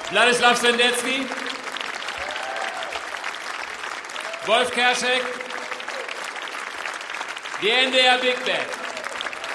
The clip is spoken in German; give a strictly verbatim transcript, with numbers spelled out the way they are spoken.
Wladislaw Sendecki, Wolf Kerschek, die N D R Big Band.